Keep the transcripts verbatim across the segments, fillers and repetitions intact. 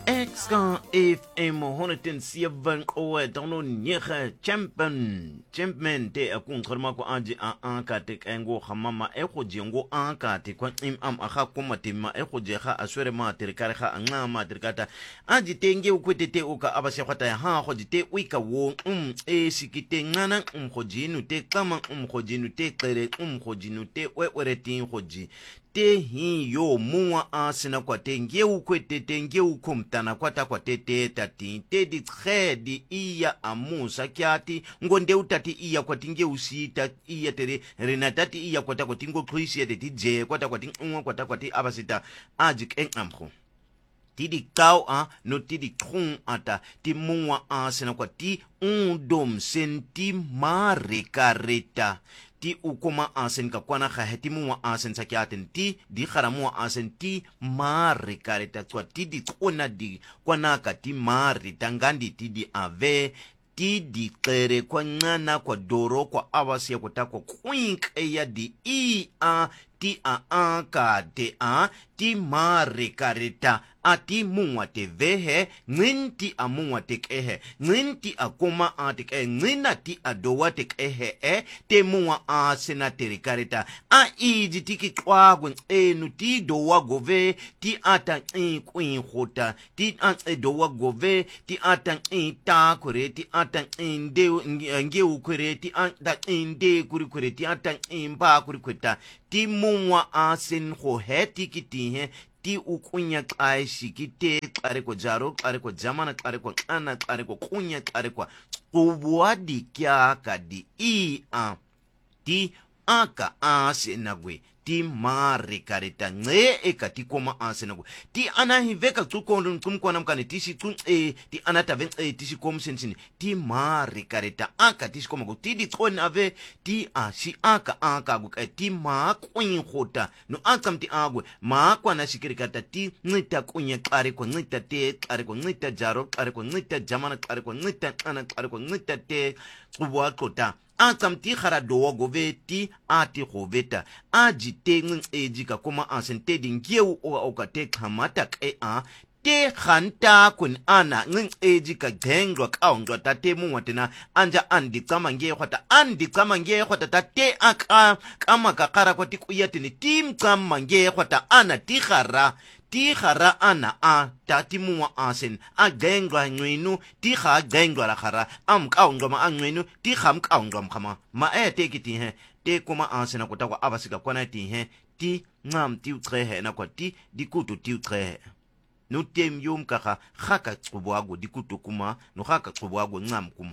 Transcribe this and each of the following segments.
Extra F M honderdzeven kowe dono nege champion champion te akun kharma ko aji a an ka te kengo khamama e go jengo an ka te kwa im am aga koma te ma e go je ga aswere ma te kare ga anga ma te kata aji tenge u kwete te o ka abase khata ha go te uika wo um e sikite ngana um go jinu te kama um go jinu te tlere um go jinu te we were tin go ji te hi yo muwa asina kwa te ngeu kwete te ngeu kumtana kwa ta kwa te te tati te di tre di iya amusa kiati ngonde utati iya kwa tinge usita iya tere renatati iya kwa ta kwa tingo krisi ya te ti je kwa ta kwa ting unwa kwa ta kwa ti abasita ajik eng amko ti di kau a no ti di kung ata ti muwa asina kwa ti undom senti marekareta ti ukoma asen ka kwana ga heti muwa asen sa kiaten ti di kharamu asen ti mari kareta tswa ti di tsona di kwana ka ti mari tangandi ti di ave ti di kere kwa ngana kwa doro kwa awasi ya kwa kwink eya di i a ti a a ka te a ti mari kareta a ti muwa te vehe nginti a muwa te kehe nginti a koma a te kehe ngina ti a dowa te kehe e te muwa a sena te rikareta a iji tiki kwa gwen enu ti dowa gove ti ata i kuin khota ti ata dowa gove ti ata i ta kure ti ata i nde nge ukure ti ata i nde kuri kure ti ata i mba kuri kweta ti muwa a sen ho he tiki ti he ti ukunya kai shikite kare ko jaro kare ko jamana kare ko kana kare ko kunya kare ko kubuadi kya kadi i a ti aka asenagwe ti mari kareta nge e kati koma asenagwe ti ana hiveka tukondun kumkwana mkane tishi tun e ti ana taven e tishi kom sensini ti mari kareta aka tishi koma go ti di tson ave ti a shi aka aka go ti ma kwin khota no aka mti agwe ma kwana shikirikata ti ngita kunya kare ko ngita te kare ko ngita jaro kare ko ngita jamana kare ko ngita ana kare ko ngita te kubwa kota Ansam ti khara dowa gove ti ati goveta aji te ngin eji ka koma ansente din geu o o ka te khamata ke a te khanta kun ana ngin eji ka gengwa ka ongwa ta te mu watina anja andi kama nge khota andi kama nge khota ta te aka kama ka khara ko ti kuyatini tim kama nge khota ana ti khara ti khara ana a ta ti muwa asen a gengwa ngwenu ti kha gengwa la khara am ka ngoma a ngwenu ti kham ka ngom khama ma e te ki ti he te kuma asen ko ta kwa abasika kwana ti he ti ngam ti utre he na kwa ti di kutu ti utre no tem yom ka kha khaka tsubwago di kutu kuma no khaka tsubwago ngam kuma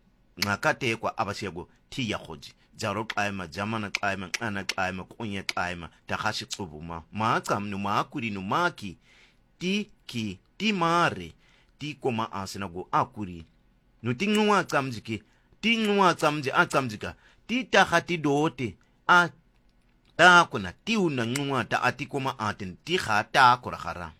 ngakate kwa abasego ti ya khoji jaro qaima jamana qaima ana qaima kunye qaima ta khashi tsubuma ma qamnu ma kuri no maki ti ki ti mare ti koma asinago akuri no tinwa qamjiki tinwa qamji a qamjika ti ta khati dote a ta kuna ti una nwa ta ati koma aten ti khata kurkhara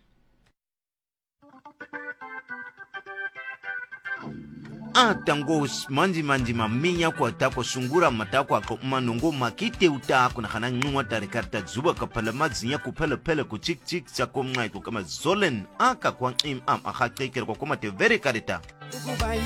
atango manji manji maminya kwa tako sungura matako kwa manongo makite utako na khana ngwa tarikarta zuba kapala mazinya kupala pala ku chik chik cha komngai ko kama zolen aka kwa im am akha kekero ko koma te very karita